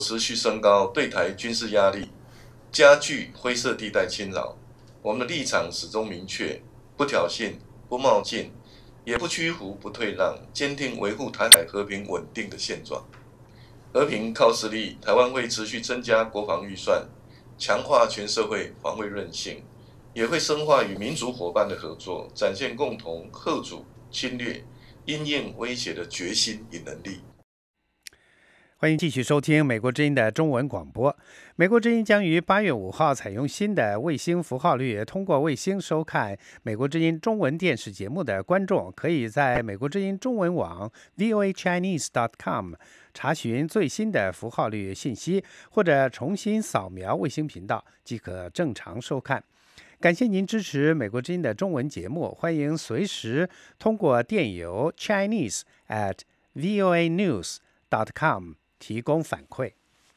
持续升高对台军事压力，加剧灰色地带侵扰。我们的立场始终明确，不挑衅、不冒进，也不屈服、不退让，坚定维护台海和平稳定的现状。和平靠实力，台湾会持续增加国防预算，强化全社会防卫韧性，也会深化与民族伙伴的合作，展现共同嚇阻侵略、因应威胁的决心与能力。 欢迎继续收听美国之音的中文广播。美国之音将于8月5号采用新的卫星符号率，通过卫星收看美国之音中文电视节目的观众，可以在美国之音中文网 voachinese.com 查询最新的符号率信息，或者重新扫描卫星频道即可正常收看。感谢您支持美国之音的中文节目，欢迎随时通过电邮 chinese@voanews.com 提供反馈。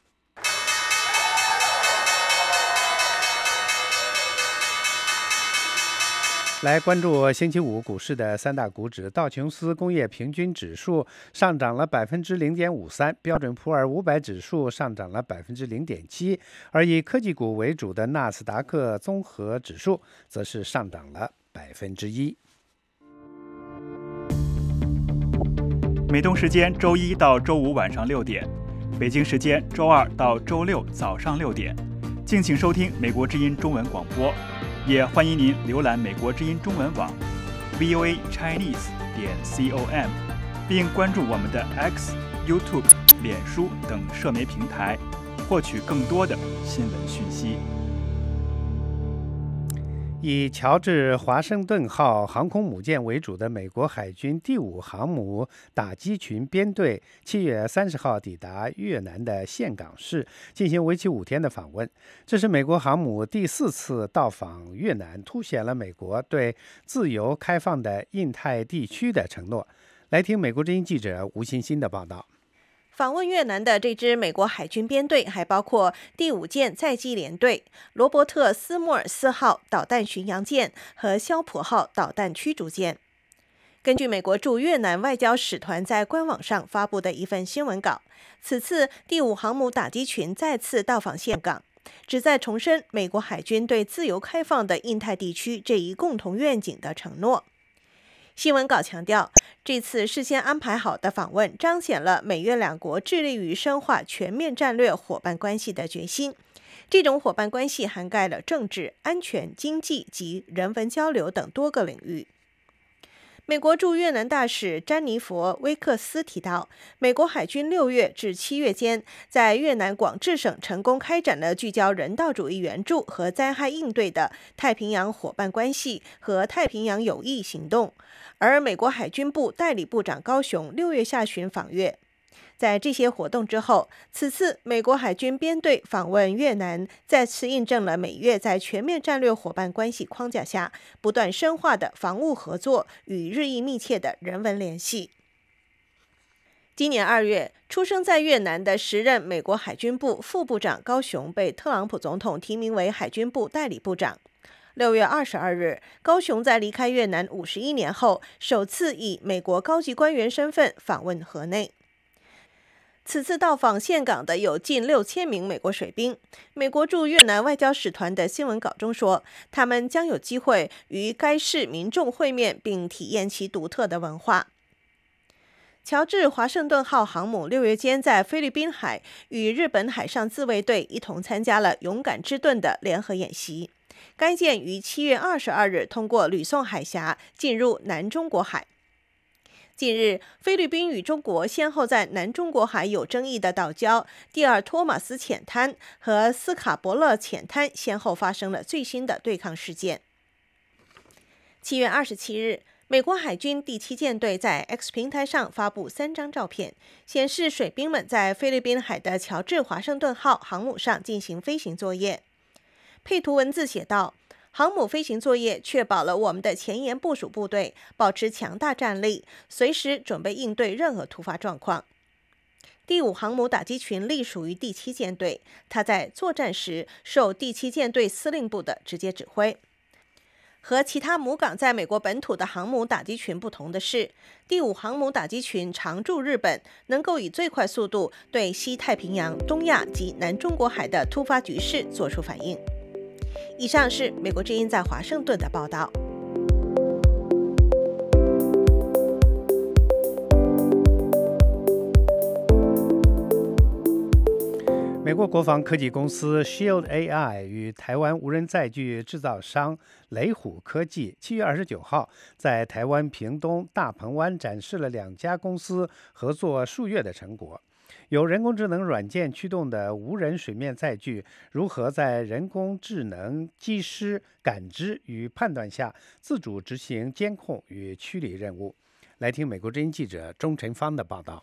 来关注星期五股市的三大股指，道琼斯工业平均指数上涨了 0.53%， 标准普尔500指数上涨了 0.7%， 而以科技股为主的纳斯达克综合指数则是上涨了 1%。 美东时间周一到周五晚上6点，北京时间周二到周六早上6点，敬请收听美国之音中文广播，也欢迎您浏览美国之音中文网 voachinese.com， 并关注我们的 X、YouTube、脸书等社媒平台，获取更多的新闻讯息。 以乔治华盛顿号航空母舰为主的美国海军第5航母打击群编队7月30号抵达越南的岘港市，进行为期5天的访问。这是美国航母第4次到访越南，凸显了美国对自由开放的印太地区的承诺。来听美国之音记者吴欣欣的报道。 访问越南的这支美国海军编队还包括第5舰载机联队、罗伯特·斯莫尔斯号导弹巡洋舰和肖普号导弹驱逐舰。根据美国驻越南外交使团在官网上发布的一份新闻稿，此次第5航母打击群再次到访岘港，旨在重申美国海军对自由开放的印太地区这一共同愿景的承诺。新闻稿强调，这次事先安排好的访问彰显了美越两国致力于深化全面战略伙伴关系的决心。这种伙伴关系涵盖了政治、安全、经济及人文交流等多个领域。美国驻越南大使詹妮弗·威克斯提到，美国海军6月至7月间在越南广治省成功开展了聚焦人道主义援助和灾害应对的太平洋伙伴关系和太平洋友谊行动，而美国海军部代理部长高雄6月下旬访越。在这些活动之后，此次美国海军编队访问越南，再次印证了美越在全面战略伙伴关系框架下不断深化的防务合作与日益密切的人文联系。今年2月，出生在越南的时任美国海军部副部长高雄被特朗普总统提名为海军部代理部长。6月22日，高雄在离开越南51年后，首次以美国高级官员身份访问河内。此次到访岘港的有近6000名美国水兵。美国驻越南外交使团的新闻稿中说，他们将有机会与该市民众会面，并体验其独特的文化。乔治华盛顿号航母6月间在菲律宾海与日本海上自卫队一同参加了勇敢之盾的联合演习。该舰于7月22日通过吕宋海峡进入南中国海。近日，菲律宾与中国先后在南中国海有争议的岛礁蒂尔托马斯浅滩和斯卡伯勒浅滩先后发生了最新的对抗事件。7月27日，美国海军第7舰队在 X 平台上发布3张照片，显示水兵们在菲律宾海的乔治华盛顿号航母上进行飞行作业。配图文字写道，航母飞行作业确保了我们的前沿部署部队保持强大战力，随时准备应对任何突发状况。第5航母打击群隶属于第7舰队，它在作战时受第7舰队司令部的直接指挥。 和其他母港在美国本土的航母打击群不同的是，第5航母打击群常驻日本，能够以最快速度对西太平洋、东亚及南中国海的突发局势作出反应。以上是美国之音在华盛顿的报道。 美国国防科技公司 Shield AI 与台湾无人载具制造商雷虎科技7月29号在台湾屏东大鹏湾展示了2家公司合作数月的成果。由人工智能软件驱动的无人水面载具如何在人工智能机师感知与判断下自主执行监控与驱离任务？来听美国之音记者钟晨芳的报道。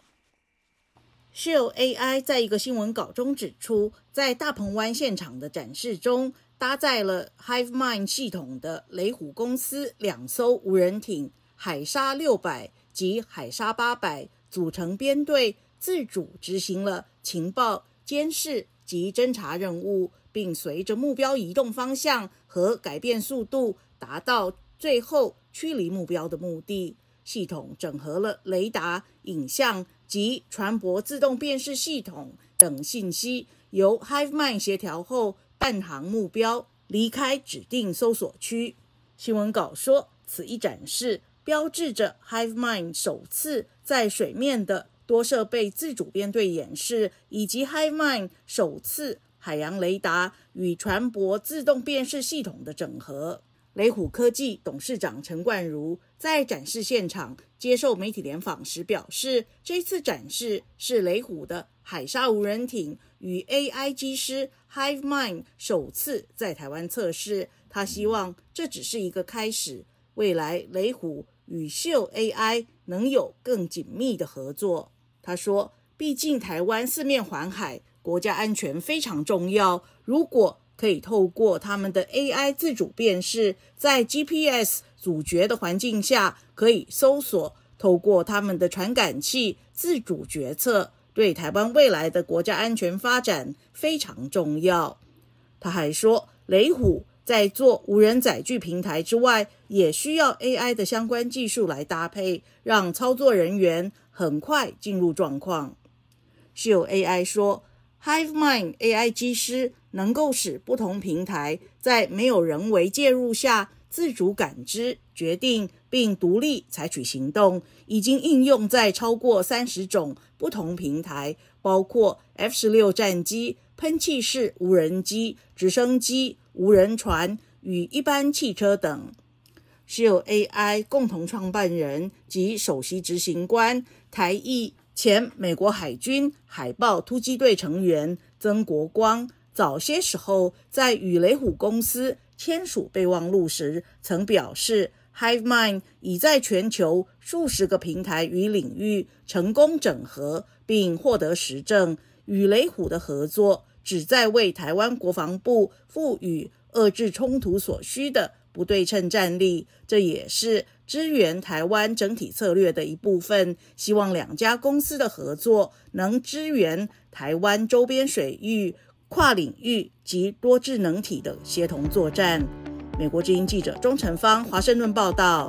Shield AI 在一个新闻稿中指出，在大鹏湾现场的展示中，搭载了 HiveMind 系统的雷虎公司2艘无人艇海鲨600及海鲨800组成编队，自主执行了情报、监视及侦查任务，并随着目标移动方向和改变速度，达到最后驱离目标的目的。系统整合了雷达、影像及船舶自动辨识系统等信息，由 HiveMind 协调后伴航目标离开指定搜索区。新闻稿说，此一展示标志着 HiveMind 首次在水面的多设备自主编队演示，以及 HiveMind 首次海洋雷达与船舶自动辨识系统的整合。雷虎科技董事长陈冠如在展示现场接受媒体联访时表示，这次展示是雷虎的海鲨无人艇与 AI 机师 HiveMind 首次在台湾测试。他希望这只是一个开始，未来雷虎与 Shield AI 能有更紧密的合作。他说，毕竟台湾四面环海，国家安全非常重要，如果可以透过他们的 AI 自主辨识，在 GPS 阻绝的环境下可以搜索，透过他们的传感器自主决策，对台湾未来的国家安全发展非常重要。他还说，雷虎在做无人载具平台之外，也需要 AI 的相关技术来搭配，让操作人员很快进入状况。Shield AI 说， HiveMind AI 机师能够使不同平台在没有人为介入下自主感知、决定并独立采取行动，已经应用在超过30种不同平台，包括 F-16 战机、喷气式无人机、直升机、无人船与一般汽车等。Shield AI 共同创办人及首席执行官、台裔前美国海军海豹突击队成员曾国光，早些时候在与雷虎公司签署备忘录时曾表示， HiveMind 已在全球数十个平台与领域成功整合并获得实证，与雷虎的合作旨在为台湾国防部赋予遏制冲突所需的不对称战力，这也是支援台湾整体策略的一部分。希望2家公司的合作能支援台湾周边水域跨领域及多智能体的协同作战。美国之音记者钟晨芳华盛顿报道。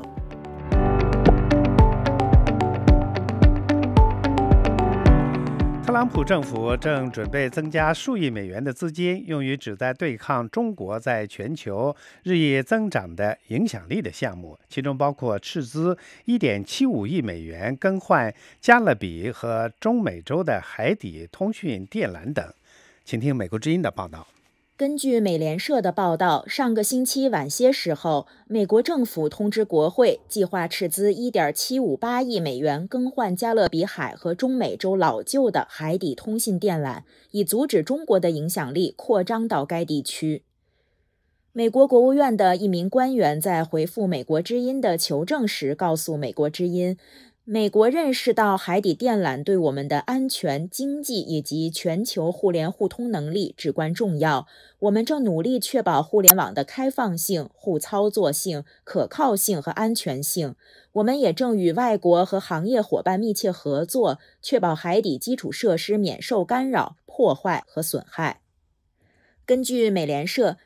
特朗普政府正准备增加数亿美元的资金，用于旨在对抗中国在全球日益增长的影响力的项目，其中包括斥资1.75亿美元更换加勒比和中美洲的海底通讯电缆等。请听美国之音的报道。 根据美联社的报道，上个星期晚些时候，美国政府通知国会，计划斥资1.758亿美元更换加勒比海和中美洲老旧的海底通信电缆，以阻止中国的影响力扩张到该地区。美国国务院的一名官员在回复美国之音的求证时告诉美国之音，美国认识到海底电缆对我们的安全、经济以及全球互联互通能力至关重要。我们正努力确保互联网的开放性、互操作性、可靠性和安全性。我们也正与外国和行业伙伴密切合作，确保海底基础设施免受干扰、破坏和损害。根据美联社，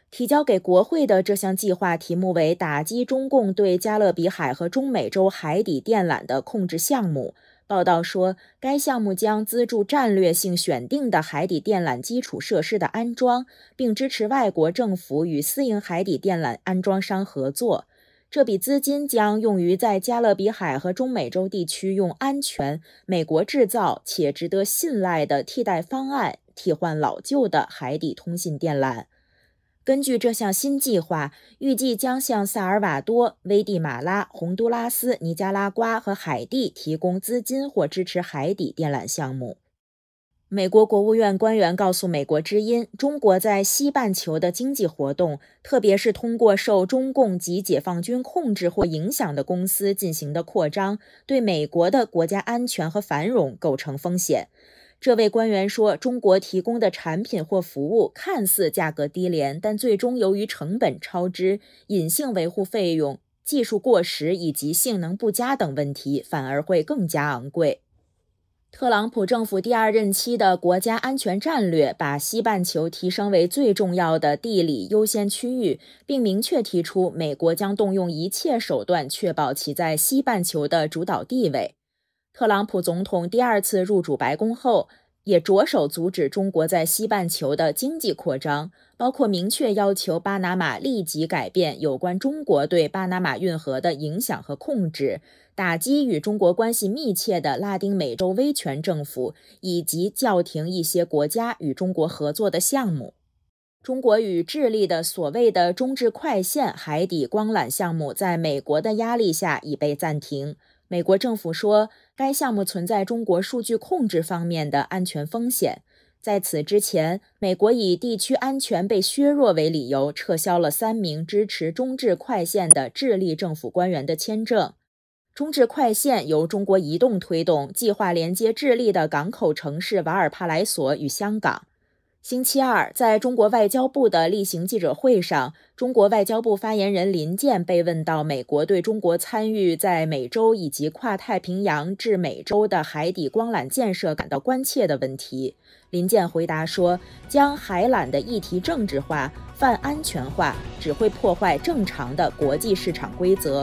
提交给国会的这项计划题目为打击中共对加勒比海和中美洲海底电缆的控制项目。报道说，该项目将资助战略性选定的海底电缆基础设施的安装，并支持外国政府与私营海底电缆安装商合作。这笔资金将用于在加勒比海和中美洲地区用安全、美国制造且值得信赖的替代方案替换老旧的海底通信电缆。根据这项新计划，预计将向萨尔瓦多、危地马拉、洪都拉斯、尼加拉瓜和海地提供资金或支持海底电缆项目。美国国务院官员告诉美国之音，中国在西半球的经济活动，特别是通过受中共及解放军控制或影响的公司进行的扩张，对美国的国家安全和繁荣构成风险。这位官员说，中国提供的产品或服务看似价格低廉，但最终由于成本超支、隐性维护费用、技术过时以及性能不佳等问题，反而会更加昂贵。特朗普政府第2任期的国家安全战略把西半球提升为最重要的地理优先区域，并明确提出美国将动用一切手段确保其在西半球的主导地位。特朗普总统第2次入主白宫后，也着手阻止中国在西半球的经济扩张，包括明确要求巴拿马立即改变有关中国对巴拿马运河的影响和控制，打击与中国关系密切的拉丁美洲威权政府，以及叫停一些国家与中国合作的项目。中国与智利的所谓的中智快线海底光缆项目在美国的压力下已被暂停。美国政府说，该项目存在中国数据控制方面的安全风险。在此之前，美国以地区安全被削弱为理由，撤销了3名支持中智快线的智利政府官员的签证。中智快线由中国移动推动，计划连接智利的港口城市瓦尔帕莱索与香港。星期二，在中国外交部的例行记者会上，中国外交部发言人林健被问到美国对中国参与在美洲以及跨太平洋至美洲的海底光缆建设感到关切的问题。林健回答说，将海缆的议题政治化、泛安全化，只会破坏正常的国际市场规则。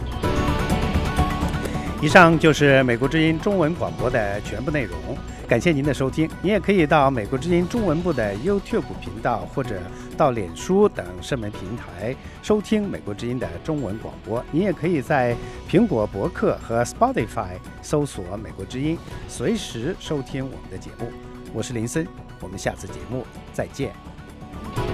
以上就是美国之音中文广播的全部内容，感谢您的收听。您也可以到美国之音中文部的 YouTube 频道或者到脸书等社媒平台收听美国之音的中文广播。您也可以在苹果博客和 Spotify 搜索美国之音，随时收听我们的节目。我是林森，我们下次节目再见。